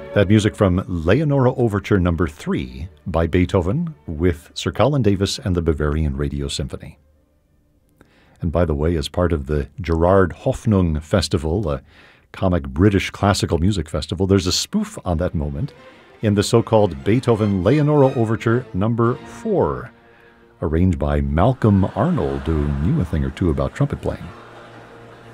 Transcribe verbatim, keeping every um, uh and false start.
That music from Leonora Overture Number three by Beethoven with Sir Colin Davis and the Bavarian Radio Symphony. And by the way, as part of the Gerard Hoffnung Festival, a comic British classical music festival, there's a spoof on that moment in the so-called Beethoven Leonora Overture Number four, arranged by Malcolm Arnold, who knew a thing or two about trumpet playing.